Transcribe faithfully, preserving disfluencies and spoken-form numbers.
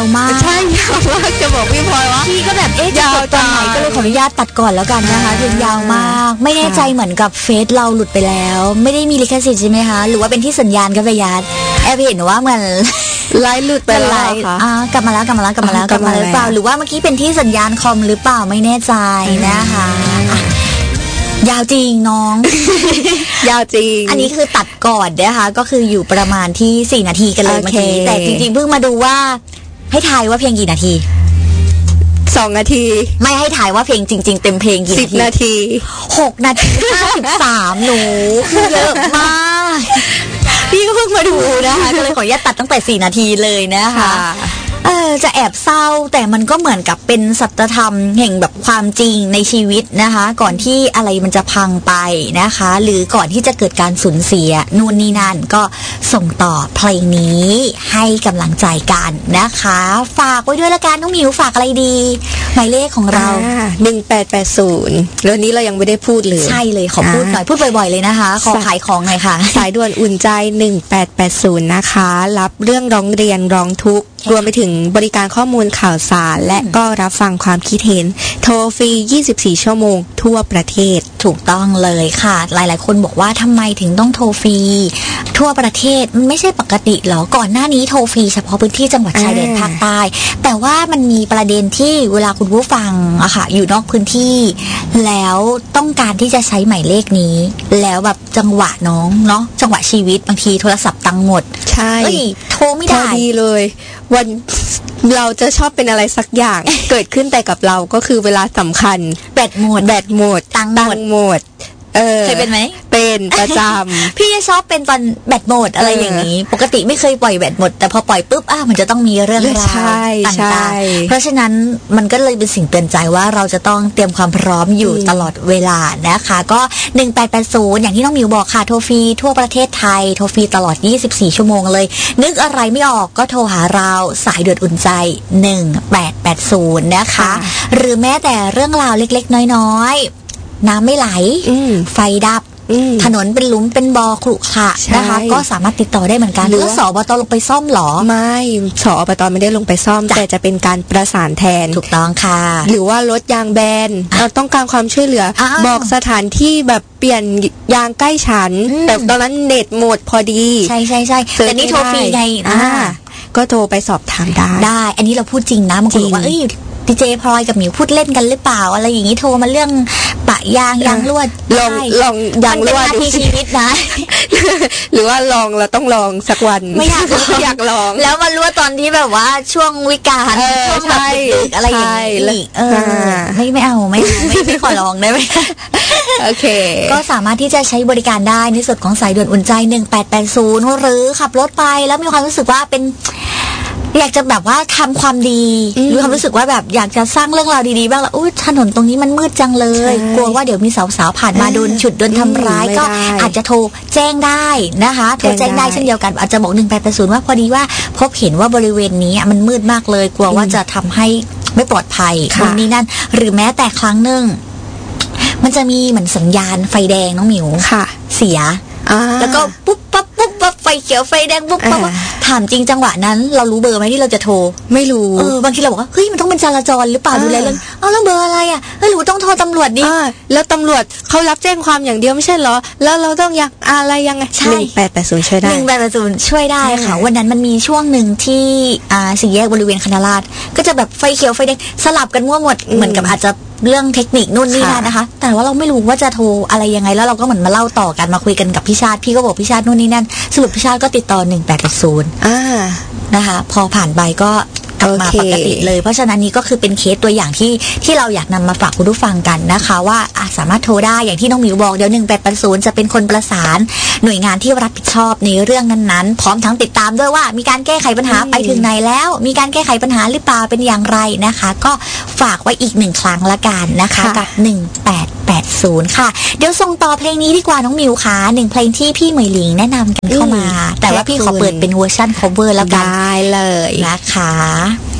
าวมากใช่ยาวมากจะบอกพี่พลอยว่าพี่ก็แบบเอ๊ะจะกดตอนไหนก็เลยขออนุญาตตัดก่อนแล้วกันนะคะเพลงยาวมากไม่แน่ใจเหมือนกับเฟซเราหลุดไปแล้วไม่ได้มีลิขสิทธิ์ใช่ไหมคะหรือว่าเป็นที่สัญญาณกับญาติแอบเห็นว่าเหมือนไลฟ์หลุดไปแล้วค่ะอ่ากลับมาแล้วกลับมาแล้วกลับมาแล้วกลับมาหรือเปล่าหรือว่าเมื่อกี้เป็นที่สัญญาณคอมหรือเปล่าไม่แน่ใจนะคะยาวจริงน้องยาวจริงอันนี้คือตัดก่อนนะคะก็คืออยู่ประมาณที่สี่นาทีกันเลยเมื่อกี้แต่จริงๆเพิ่งมาดูว่าให้ทายว่าเพลงกี่นาทีสองนาทีไม่ให้ถ่ายว่าเพลงจริงๆเต็มเพลงกี่นาทีสิบนาทีหกนาทีห้าสิบสามหนูเยอะมากพี่ก็เพิ่งมาดูนะคะก็เลยขออนุญาตตัดตั้งแต่สี่นาทีเลยนะคะเออจะแอบเศร้าแต่มันก็เหมือนกับเป็นสัจธรรมแห่งแบบความจริงในชีวิตนะคะก่อนที่อะไรมันจะพังไปนะคะหรือก่อนที่จะเกิดการสูญเสียนู่นนี่นั่นก็ส่งต่อเพลงนี้ให้กำลังใจกันนะคะฝากไว้ด้วยละกันน้องหมิวฝากอะไรดีหมายเลขของเราหนึ่งแปดแปดศูนย์แล้วนี้เรายังไม่ได้พูดเลยใช่เลยขอพูดหน่อยพูดบ่อยๆเลยนะคะขอขายของหน่อยค่ะสายด่วนอุ่นใจหนึ่งแปดแปดศูนย์นะคะรับเรื่องร้องเรียนร้องทุกข์รวมไปถึงบริการข้อมูลข่าวสารและก็รับฟังความคิดเห็นโทรฟรียี่สิบสี่ชั่วโมงทั่วประเทศถูกต้องเลยค่ะหลายๆคนบอกว่าทำไมถึงต้องโทรฟรีทั่วประเทศมันไม่ใช่ปกติหรอก่อนหน้านี้โทรฟรีเฉพาะพื้นที่จังหวัดชายแดนภาคใต้แต่ว่ามันมีประเด็นที่เวลาคุณผู้ฟังอะค่ะอยู่นอกพื้นที่แล้วต้องการที่จะใช้หมายเลขนี้แล้วแบบจังหวะน้องเนาะจังหวะชีวิตบางทีโทรศัพท์ตังหมดใช่โทรไม่ได้พอดีเลยวันเราจะชอบเป็นอะไรสักอย่าง เกิดขึ้นแต่กับเราก็คือเวลาสำคัญแบตหมดแบตหมดตังหมดเออเคยเป็นไหมเป็นประจำพี่ชอบเป็นตอนแบตหมดอะไรอย่างนี้ปกติไม่เคยปล่อยแบตหมดแต่พอปล่อยปุ๊บอ่ะมันจะต้องมีเรื่องราวต่างๆเพราะฉะนั้นมันก็เลยเป็นสิ่งเตือนใจว่าเราจะต้องเตรียมความพร้อมอยู่ตลอดเวลานะคะก็หนึ่งแปดแปดศูนย์อย่างที่น้องมิวบอกค่ะโทรฟรีทั่วประเทศไทยโทรฟรีตลอดยี่สิบสี่ชั่วโมงเลยนึกอะไรไม่ออกก็โทรหาเราสายด่วนอุ่นใจหนึ่งแปดแปดศูนย์นะคะหรือแม้แต่เรื่องราวเล็กๆน้อยๆน้ำไม่ไหลไฟดับถนนเป็นหลุมเป็นบ่อขรุขระนะคะก็สามารถติดต่อได้เหมือนกันแล้วสอบตลงไปซ่อมหรอไม่สอบตไม่ได้ลงไปซ่อมแต่จะเป็นการประสานแทนถูกต้องค่ะหรือว่ารถยางแบนเราต้องการความช่วยเหลือบอกสถานที่แบบเปลี่ยนยางใกล้ฉันแต่ตอนนั้นเน็ตหมดพอดีใช่ใช่ใช่แต่นี่โทรฟรีไงก็โทรไปสอบถามได้ได้อันนี้เราพูดจริงนะบางคนบอกว่าเอ้ยดีเจพลอยกับหมิวพูดเล่นกันหรือเปล่าอะไรอย่างนี้โทรมาเรื่องปะยางยางลวดลองลองยางลวดดูชีวิตนะหรือว่าลองเราต้องลองสักวันไม่อยากอยากลองแล้วมาลวดตอนที่แบบว่าช่วงวิกาลช่วงแบบดึกอะไรอย่างนี้เออไม่ไม่เอาไม่ไม่ไม่ขอลองได้ไหมโอเคก็สามารถที่จะใช้บริการได้ในส่วนของสายด่วนอุ่นใจหนึ่งแปดแปดศูนย์หรือขับรถไปแล้วมีความรู้สึกว่าเป็นอยากจะแบบว่าทำความดีมีความรู้สึกว่าแบบอยากจะสร้างเรื่องราวดีๆบ้างแล้วอุ้ยถนนตรงนี้มันมืดจังเลยกลัวว่าเดี๋ยวมีสาวๆผ่านมาโดนฉุดโดนทำร้ายก็อาจจะโทรแจ้งได้นะคะโทรแจ้งได้เช่นเดียวกันอาจจะบอกหนึ่งแปดแปดศูนย์ว่าพอดีว่าพบเห็นว่าบริเวณนี้มันมืดมากเลยกลัวว่าจะทำให้ไม่ปลอดภัยตรงนี้นั่นหรือแม้แต่ครั้งหนึ่งมันจะมีเหมือนสัญญาณไฟแดงน้องหมิวค่ะเสียแล้วก็ปุ๊บปั๊บปุ๊บปั๊บไฟเขียวไฟแดงปุ๊บปั๊บถามจริงจังหวะนั้นเรารู้เบอร์ไหมที่เราจะโทรไม่รู้เออบางทีเราบอกว่าเฮ้ยมันต้องเป็นจราจรหรือเปล่าดูแลเรื่องอ้าวแล้วเบอร์อะไรอ่ะเฮ้ยหรือต้องโทรตำรวจดิแล้วตำรวจเขารับแจ้งความอย่างเดียวไม่ใช่เหรอแล้วเราต้องยังอะไรยังไงหนึ่งแปดแปดศูนย์ช่วยได้หนึ่งแปดแปดศูนย์ช่วยได้ค่ะวันนั้นมันมีช่วงหนึ่งที่อ่าสี่แยกบริเวณคณะราษฎรก็จะแบบไฟเขียวไฟแดงสลับกันมั่วหมดเหมือนกับอาจจะเรื่องเทคนิคนู่นนี่นั่นนะคะแต่ว่าเราไม่รู้ว่าจะโทรอะไรยังไงแล้วเราก็เหมือนมาเล่าต่อกันมาคุยกันกับพี่ชาติพี่ก็บอกพี่ชาตินู่นนี่นั่นสรุปพี่ชาติก็ติดต่อหนึ่งแปดแปดศูนย์อ่านะคะพอผ่านไปก็กลับมาปกติเลยเพราะฉะนั้นนี้ก็คือเป็นเคสตัวอย่างที่ที่เราอยากนำมาฝากคุณผู้ฟังกันนะคะว่าสามารถโทรได้อย่างที่น้องหมิวบอกเดี๋ยวหนึ่งแปดแปดศูนย์จะเป็นคนประสานหน่วยงานที่รับผิดชอบในเรื่องนั้นๆพร้อมทั้งติดตามด้วยว่ามีการแก้ไขปัญหาไปถึงไหนแล้วมีการแก้ไขปัญหาหรือเปล่าเป็นอย่างไรนะคะก็ฝากไว้อีกหนึ่งครั้งละกันนะคะกับหนึ่งแปดแปดศูนย์ค่ะเดี๋ยวส่งต่อเพลงนี้ดีกว่าน้องหมิวค่ะหนึ่งเพลงที่พี่เหมยหลิงแนะนำกันเข้ามาแต่ว่าพี่ขอเปิดเป็นเวอร์ชั่น cover แล้วกันได้เลยนะคะ